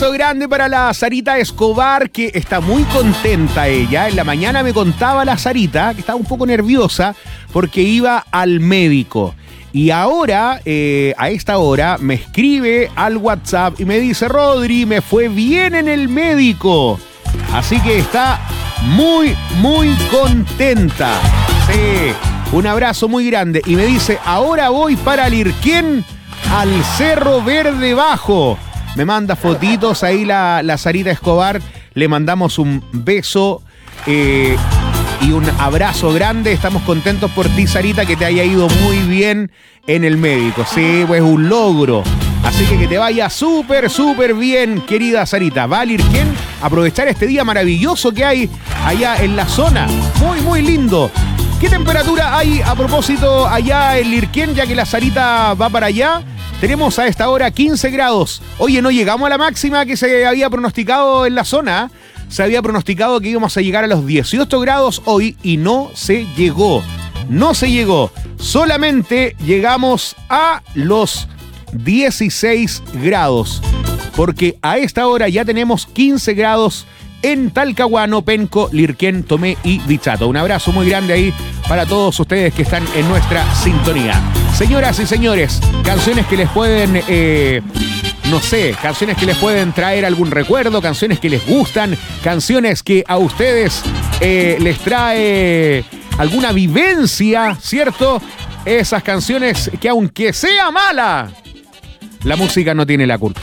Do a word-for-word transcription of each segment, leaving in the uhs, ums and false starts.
abrazo grande para la Sarita Escobar, que está muy contenta ella. En la mañana me contaba la Sarita que estaba un poco nerviosa porque iba al médico. Y ahora, eh, a esta hora, me escribe al WhatsApp y me dice: Rodri, me fue bien en el médico. Así que está muy, muy contenta. Sí, un abrazo muy grande. Y me dice: ahora voy para Lirquén, al Cerro Verde Bajo. Me manda fotitos ahí la, la Sarita Escobar. Le mandamos un beso eh, y un abrazo grande. Estamos contentos por ti, Sarita, que te haya ido muy bien en el médico. Sí, pues un logro. Así que que te vaya súper, súper bien, querida Sarita. Va a Lirquén a aprovechar este día maravilloso que hay allá en la zona. Muy, muy lindo. ¿Qué temperatura hay a propósito allá en Lirquén, ya que la Sarita va para allá? Tenemos a esta hora quince grados. Oye, no llegamos a la máxima que se había pronosticado en la zona. Se había pronosticado que íbamos a llegar a los dieciocho grados hoy y no se llegó. No se llegó. Solamente llegamos a los dieciséis grados. Porque a esta hora ya tenemos quince grados en Talcahuano, Penco, Lirquén, Tomé y Dichato. Un abrazo muy grande ahí para todos ustedes que están en nuestra sintonía. Señoras y señores, canciones que les pueden, eh, no sé, canciones que les pueden traer algún recuerdo, canciones que les gustan, canciones que a ustedes eh, les trae alguna vivencia, ¿cierto? Esas canciones que aunque sea mala, la música no tiene la culpa.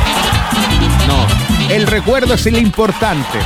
No, el recuerdo es el importante.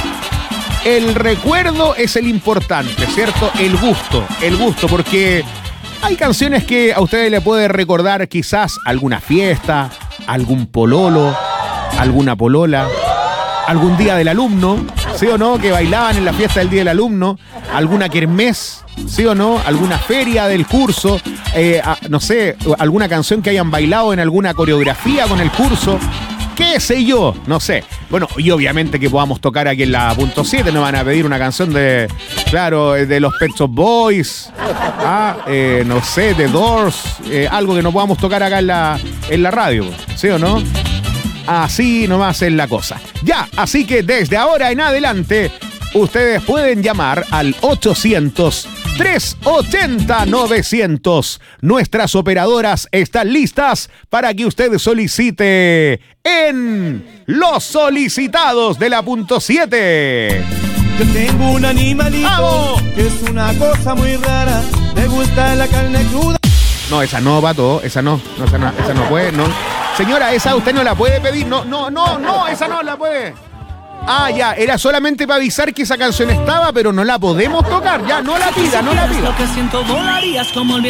El recuerdo es el importante, ¿cierto? El gusto, el gusto, porque hay canciones que a ustedes le puede recordar quizás alguna fiesta, algún pololo, alguna polola, algún día del alumno, ¿sí o no? Que bailaban en la fiesta del día del alumno, alguna kermés, ¿sí o no? Alguna feria del curso, eh, a, no sé, alguna canción que hayan bailado en alguna coreografía con el curso. ¿Qué sé yo? No sé. Bueno, y obviamente que podamos tocar aquí en la punto siete. Nos van a pedir una canción de, claro, de los Pet Shop Boys. Ah, eh, no sé, de Doors. Eh, algo que no podamos tocar acá en la, en la radio. ¿Sí o no? Así nomás es la cosa. Ya, así que desde ahora en adelante, ustedes pueden llamar al ochocientos, trescientos ochenta, novecientos. Nuestras operadoras están listas para que usted solicite en Los Solicitados de la punto siete. Yo tengo un animalito. ¡Vamos! Que es una cosa muy rara. Me gusta la carne cruda. No, esa no, Pato, esa no, no, esa no, esa no puede, no. Señora, esa usted no la puede pedir, no, no, no, no, esa no la puede. Ah, ya, era solamente para avisar que esa canción estaba, pero no la podemos tocar, ya, no la pida, no la pida. Lo que siento volarías como el